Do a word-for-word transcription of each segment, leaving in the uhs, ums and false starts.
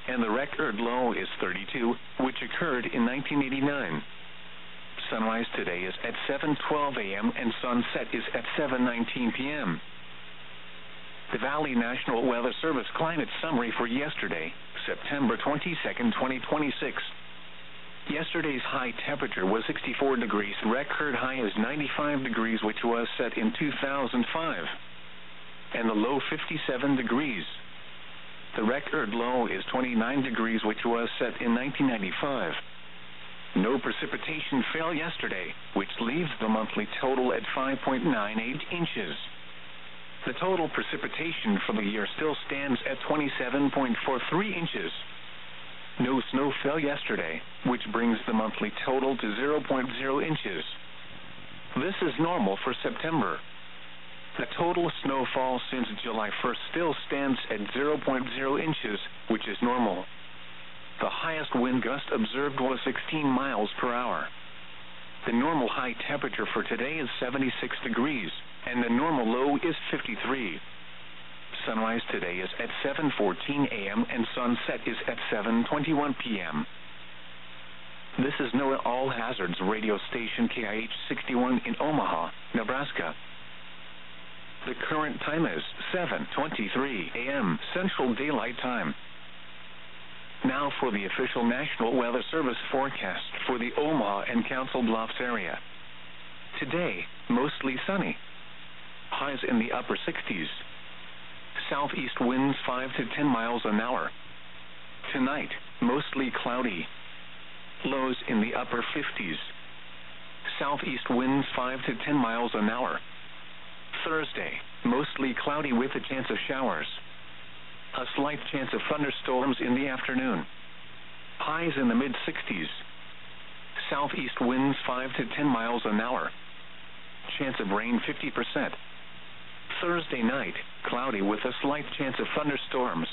and the record low is thirty-two, which occurred in nineteen eighty-nine. Sunrise today is at seven twelve a m and sunset is at seven nineteen p m The Valley National Weather Service climate summary for yesterday, September twenty-second, twenty twenty-six. Yesterday's high temperature was sixty-four degrees. Record high is ninety-five degrees, which was set in two thousand five. And the low fifty-seven degrees. The record low is twenty-nine degrees, which was set in nineteen ninety-five. No precipitation fell yesterday, which leaves the monthly total at five point nine eight inches. The total precipitation for the year still stands at twenty-seven point four three inches. No snow fell yesterday, which brings the monthly total to zero point zero inches. This is normal for September. The total snowfall since July first still stands at zero point zero inches, which is normal. The highest wind gust observed was sixteen miles per hour. The normal high temperature for today is seventy-six degrees, and the normal low is fifty-three. Sunrise today is at seven fourteen a m and sunset is at seven twenty-one p m This is NOAA All Hazards radio station K I H sixty-one in Omaha, Nebraska. The current time is seven twenty-three a m Central Daylight Time. Now for the official National Weather Service forecast for the Omaha and Council Bluffs area. Today, mostly sunny. Highs in the upper sixties. Southeast winds five to ten miles an hour. Tonight, mostly cloudy. Lows in the upper fifties. Southeast winds five to ten miles an hour. Thursday, mostly cloudy with a chance of showers. A slight chance of thunderstorms in the afternoon. Highs in the mid-sixties. Southeast winds five to ten miles an hour. Chance of rain fifty percent. Thursday night, cloudy with a slight chance of thunderstorms.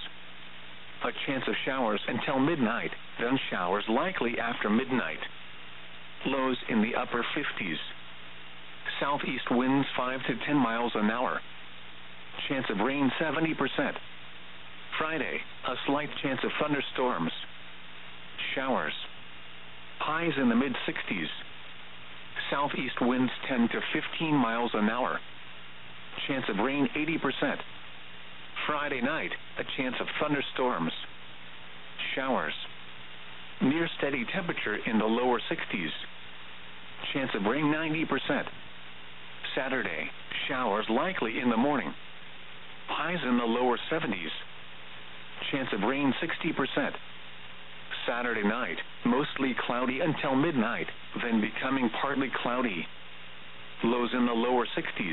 A chance of showers until midnight, then showers likely after midnight. Lows in the upper fifties. Southeast winds five to ten miles an hour. Chance of rain seventy percent. Friday, a slight chance of thunderstorms. Showers. Highs in the mid-sixties. Southeast winds ten to fifteen miles an hour. Chance of rain eighty percent. Friday night, a chance of thunderstorms. Showers. Near steady temperature in the lower sixties. Chance of rain ninety percent. Saturday, showers likely in the morning. Highs in the lower seventies. Chance of rain sixty percent. Saturday night, mostly cloudy until midnight, then becoming partly cloudy. Lows in the lower sixties.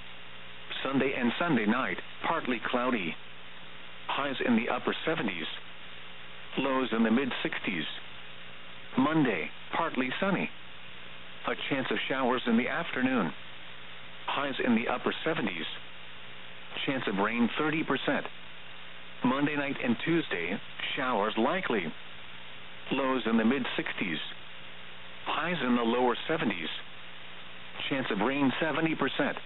Sunday and Sunday night, partly cloudy. Highs in the upper seventies. Lows in the mid-sixties. Monday, partly sunny. A chance of showers in the afternoon. Highs in the upper seventies. Chance of rain thirty percent. Monday night and Tuesday, showers likely. Lows in the mid-sixties. Highs in the lower seventies. Chance of rain seventy percent.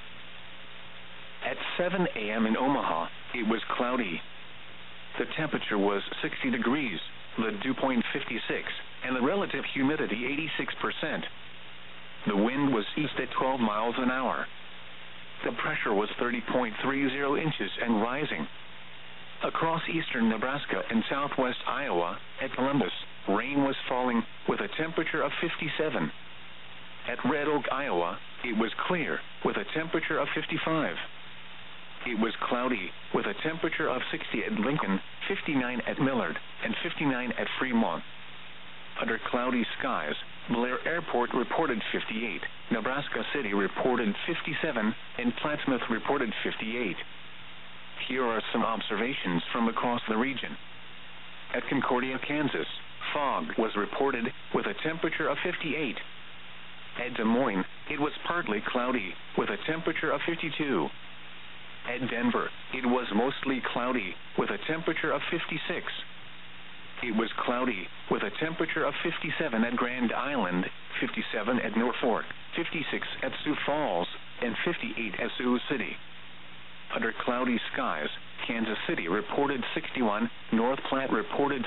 At seven a m in Omaha, it was cloudy. The temperature was sixty degrees, the dew point fifty-six, and the relative humidity eighty-six percent. The wind was east at twelve miles an hour. The pressure was thirty point three zero inches and rising. Across eastern Nebraska and southwest Iowa, at Columbus, rain was falling with a temperature of fifty-seven. At Red Oak, Iowa, it was clear with a temperature of fifty-five. It was cloudy with a temperature of sixty at Lincoln, fifty-nine at Millard, and fifty-nine at Fremont. Under cloudy skies, Blair Airport reported fifty-eight, Nebraska City reported fifty-seven, and Plattsmouth reported fifty-eight. Here are some observations from across the region. At Concordia, Kansas, fog was reported with a temperature of fifty-eight. At Des Moines, it was partly cloudy with a temperature of fifty-two. At Denver, it was mostly cloudy with a temperature of fifty-six. It was cloudy with a temperature of fifty-seven at Grand Island, fifty-seven at Norfolk, fifty-six at Sioux Falls, and fifty-eight at Sioux City. Under cloudy skies, Kansas City reported sixty-one, North Platte reported